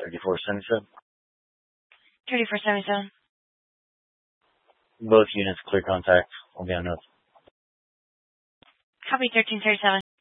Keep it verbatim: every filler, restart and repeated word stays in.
thirty-four seventy-seven. thirty-four seventy-seven. Both units clear contact. Will be on note. Copy thirteen thirty-seven.